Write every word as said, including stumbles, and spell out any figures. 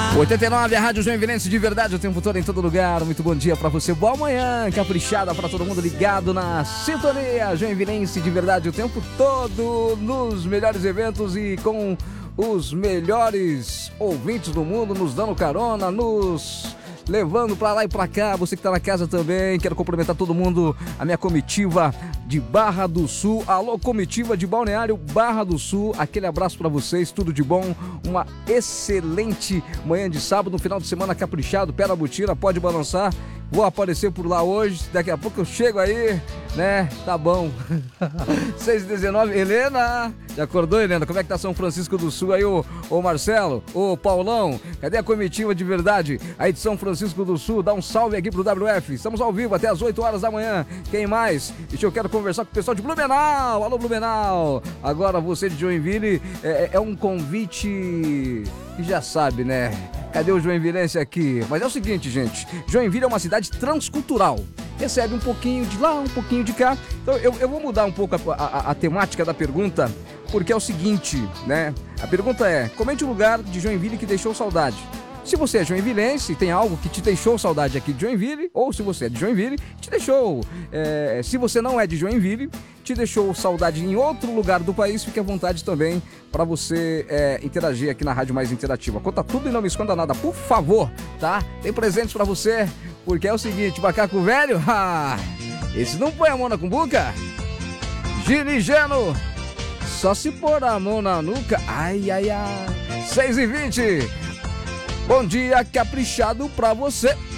oitenta e nove, a Rádio Joinvilense de verdade o tempo todo, em todo lugar. Muito bom dia pra você, boa manhã, caprichada pra todo mundo ligado na sintonia Joinvilense de verdade o tempo todo, nos melhores eventos e com os melhores ouvintes do mundo, nos dando carona, nos levando pra lá e pra cá. Você que tá na casa também, quero cumprimentar todo mundo, a minha comitiva de Barra do Sul. Alô, comitiva de Balneário Barra do Sul, aquele abraço pra vocês, tudo de bom, uma excelente manhã de sábado, um final de semana caprichado, pé na botina, pode balançar. Vou aparecer por lá hoje, daqui a pouco eu chego aí, né? Tá bom. seis e dezenove, Helena, já acordou, Helena? Como é que tá São Francisco do Sul aí, ô, ô Marcelo, ô Paulão? Cadê a comitiva de verdade aí de São Francisco do Sul? Dá um salve aqui pro W F, estamos ao vivo até as oito horas da manhã. Quem mais? Deixa eu quero conversar com o pessoal de Blumenau. Alô, Blumenau. Agora você de Joinville, é, é um convite que já sabe, né? Cadê o Joinvilense aqui? Mas é o seguinte, gente, Joinville é uma cidade transcultural. Recebe um pouquinho de lá, um pouquinho de cá. Então eu, eu vou mudar um pouco a, a, a temática da pergunta, porque é o seguinte, né? A pergunta é, comente um lugar de Joinville que deixou saudade. Se você é joinvilense, tem algo que te deixou saudade aqui de Joinville, ou se você é de Joinville, te deixou. É, se você não é de Joinville, te deixou saudade em outro lugar do país, fique à vontade também para você é, interagir aqui na Rádio Mais Interativa. Conta tudo e não me esconda nada, por favor, tá? Tem presentes para você, porque é o seguinte, macaco velho, ah, esse não põe a mão na cumbuca. Giligeno, só se pôr a mão na nuca, ai, ai, ai. seis e vinte. Bom dia, caprichado pra você.